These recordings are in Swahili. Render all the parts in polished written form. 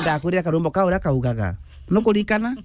ndakurira karumbo ka ura kaugaga nukurikana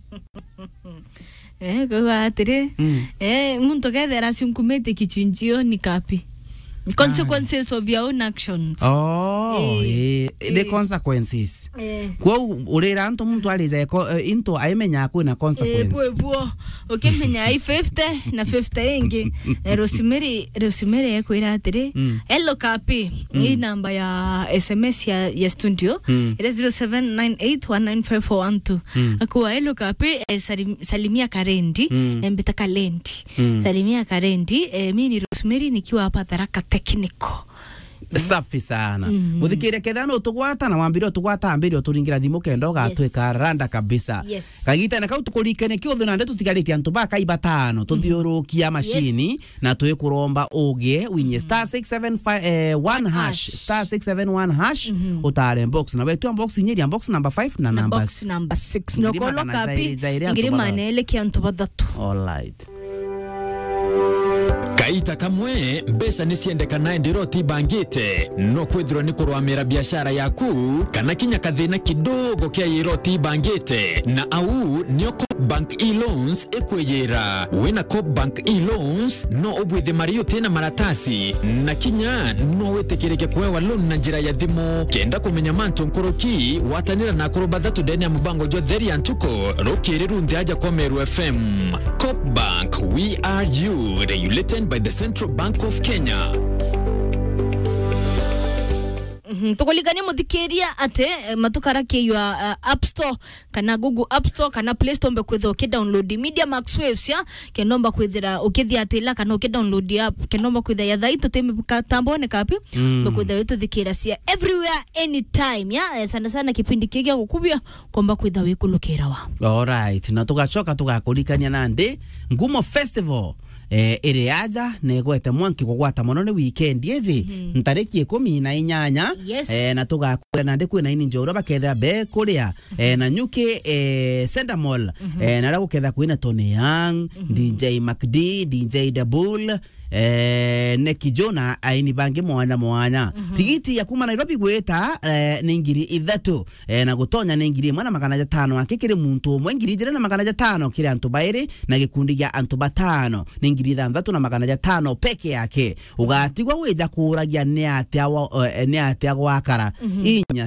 kwa atire muntu kethera cinkumite kichinjio ni kapi consequences of your own actions. The consequences. Kwa urera anto muntu aliza into aimenya kuna consequences. Okay, menya ai 50 na 50 ingi. Rosemary yako ira atire. Hello kapi. Hii namba ya SMS ya studio. Ira 0798195412. Akua hello kapi salimia Karendi, mbeta Kalendi. Salimia Karendi, mimi ni Rosemary nikiwa hapa Tharaka Technical. Safi sana. Muthikire kethano tugwata na wambire tugwata ambire turingira thimu kendo gatweka randa kabisa. Kagita na kau tukurikane kiothe na ndetu tigarite antu baka ibatano tuthiurukia mashini na tuikuromba ugie winye *671 hash *671 utare box na wetu box nyeri box number 5 na number 6 nokolo kapi ngiri manele ki antu badatu. All right. Kaita kamwe mbesa nisiendeka nae ndiro tibangite no kwithirwa ni kurwamira biashara yaku kana kinya kathina kidogo kia yiro tibangite na au nio Bank e-loans ekweyera wina Bank e-loans no obwithe mario tena maratasi na kinya no wetekireke kwewa loan na njira ya thimu kenda kumenya mantu nkoroki watanira na kuroba thatu ndeni ya mubango jo theri antuko rokiriru ndiaja kwa Meru FM. Bank, we are you, regulated by the Central Bank of Kenya. Tukuligania muthikiria ate matukara kiwa App Store kana Google App Store kana Play Store mbe kwetho ke download Media Max Waves ya kenomba kwethira ukithia atila kana ke download app kenomba kwetha ya thaito teme katambone kapi mbe kwetha wetu thikira cia everywhere anytime ya sana kipindi kigia gukubia komba kwetha wikulukira wa. All right, na tugacoka tugakulikania nande Ngumo Festival ere aja negwete mwanki kugwata mono ni weekend yezi ntariki 18 na tugakura nande kwina ini njoro bakethera be kuria na nyuke Center Mall na ra guketha kwina Tony Young, DJ McD, DJ Double Neki Jona aini bangi mwanya tigiti ya kuma Nairobi gweta ni ngiri 3 na gutonya ni ngiri 1,500 akikire muntu umwe ngiri 1,500 kire antu bairi na gikundi ya antu batano ni ngiri 3,500 peke yake ugatigwa weja kuragia ni atia gwakara inya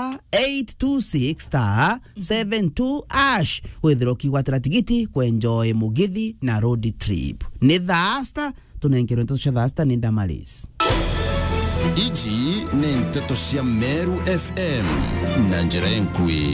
*826 *72 ash withiro kigwatira tigiti kwenjoy mugithi na road trip ni thasta tunengero nteto cia thasta ni Damaris. Iji ni nteto cia Meru FM na njira enkui.